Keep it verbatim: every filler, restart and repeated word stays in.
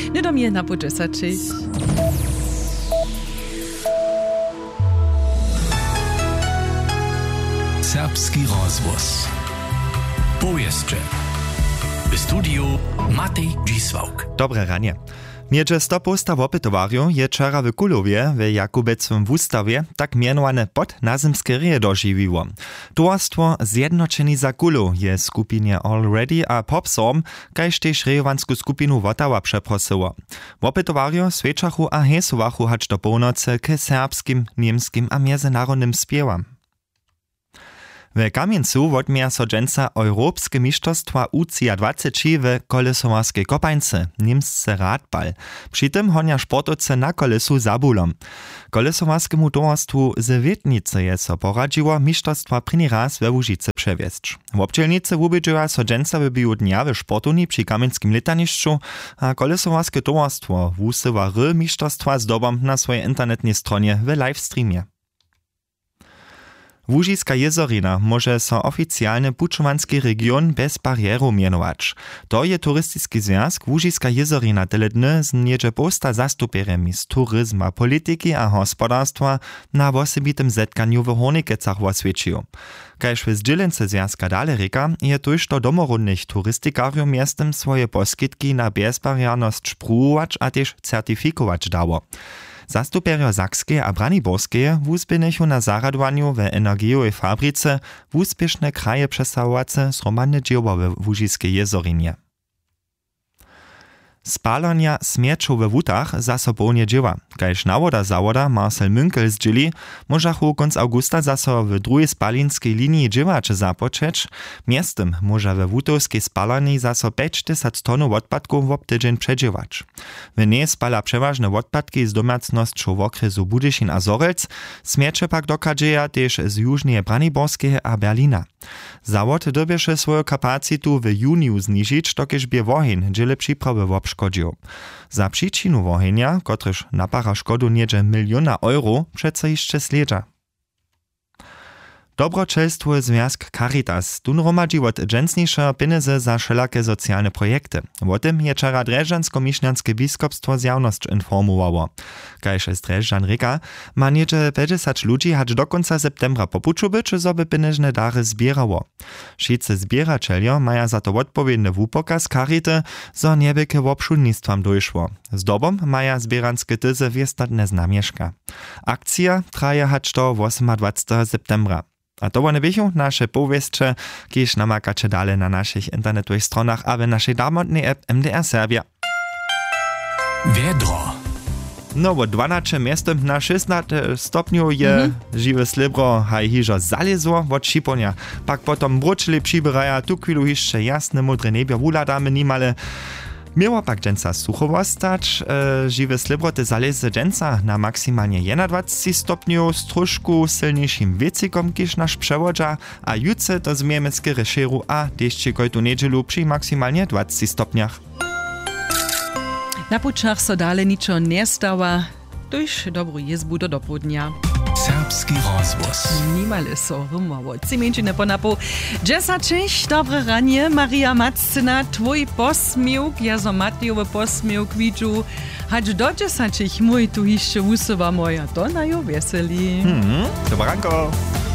Nie do mnie na po dziesięć. Serbski rozvoz. Powieszcze. W studiu Matej Dzisłauk. Dobre ranie. Między sto postaw opytowarju je wczera w Kulowie w Jakubeckim wustawie tak mianowane podnazemskie reje dożywiło. Towarstwo Zjednoczeni za Kulo je skupinie Already a Popsom, kajż też rejowansku skupinu Wotawa przeprosiło. W opytowarju sweczachu a hesowachu hacz do północy k serbskim, niemskim a międzynarodnym spiewam. W Kamieńcu wodmija so dżęca Europskie Mistrzostwa U C I A dwadzieścia trzy w kolesowarskiej kopańce, niemsce radbal. Przy tym honia sportowce na kolesu za bólom. Kolesowarskiemu towarstwu z Wiednicy je so poradziło mistrzostwa první raz we Łužice przewiezć. W obdzielnicy wubydżyła so dżęca w biu dnia w sportowni przy Kamieńskim letaniszczu, a kolesowarskie towarstwo wusywa ry mistrzostwa zdobom na swojej internetnej stronie w livestreamie. Łužiska jezorina może so oficjalny pučowanski region bez barierów mianować. To je turystyczny związek Łužiska jezorina tyle dny z niedzie posta zastupieremi z turyzma, polityki a gospodarstwa na osobitym zetkaniu w Hornikecach oswiecił. Kajż w zdzielence związka dalej reka, je tuż do domorudnych turystykariów miastem swoje poskitki na bezbarierność spróbować a też certyfikować dało. Zastupierio Sakskie a Braniborskie wuspěnechu na zaradowaniu w energiowej fabryce wuspieszne kraje przedstawowace zromadne dzieło w Łužiskiej jezorinie. Spalania śmierciów we wutach za sobą nie dzieła. Kajż nawoda zawoda Marcel Münkel zdzieli, możachu konc augusta zaso w drugiej spalinskiej linii dziewacze zapoczeć, miastem może we wutowskiej spalani zaso pięć tysięcy tonów odpadków w obtydzień przedziewać. W niej spala przeważne odpadki z domácnością w okresu Budyšin a Zorelc, śmiercie pak dokadzieja też z jużnej Braniborskiej a Berlina. Zawod dobiesze swoją kapacitu w juniu zniżyć, dokież bie wohin dziele przyprawy w obszkodził. Za przyczynu wohenia, kotryż napara szkodu niedzie miliona euro, przeco jeszcze sledza. Dobroczelstwo Związk Caritas tun romadzi od dżęsniejsze pieniądze za wszelakie socjalne projekty. O tym je wczera Dreżdżansko-Mišňanske biskupstwo zjawność informowało. Kajż z Dreżdżan reka, ma niedzie pięćdziesiąt ludzi hacz do końca septembra popuczu być, żeby pieniężne dary zbierało. Wszyscy zbieraczeli maja za to odpowiedny wupokaz Carity, zo niewielkie obszudnictwam dojszło. Zdobom maja zbieranskie tyzy wiestatne znamieszka. Akcja traje hacz do dwudziestego ósmego septembra. A to one wiedzą nasze powieście, kiedyś namakacie dalej na naszych internetowych stronach, a w naszej darmotnej app M D R Serbia. Wiedro. No, bo dwanaście miastem na szesnaście stopniu je mm-hmm. żywe slibro, haj hižo zalezło od šiponia. Pak potom bručili přibiraja, tu chwilu jeszcze jasne, modre niebie wuladamy nimale. Miało pak dżęca sucho ostać, e, żywe slibroty zalezy dżęca na maksymalnie dwadzieścia stopniu z troszkę silniejszym wiecikom kiż nasz przewodza, a jutce to zmiemy z Kyryszeru a deszczy kojtu niedzielu przy maksymalnie dwudziestu stopniach. Na pučach so dale ničo nie stała, tuż dobrú jezbu do dopodnia. Serbski rozvoz. Nimale so rumowo. Cimenčine po napu. Džesačiš, dobre ranie, Maria Macina, tvoj posmiuk, ja so Matiowy posmiuk widzu. Hacz do džesačiš, mój tu jeszcze usuwa moja, to na jo veseli. Mhm, dobranko.